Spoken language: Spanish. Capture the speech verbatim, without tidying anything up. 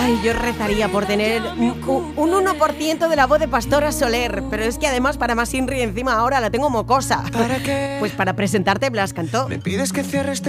Ay, yo rezaría por tener un, un uno por ciento de la voz de Pastora Soler, pero es que además para más Inri encima ahora la tengo mocosa. ¿Para qué? Pues para presentarte Blas cantó. Me pides que cierres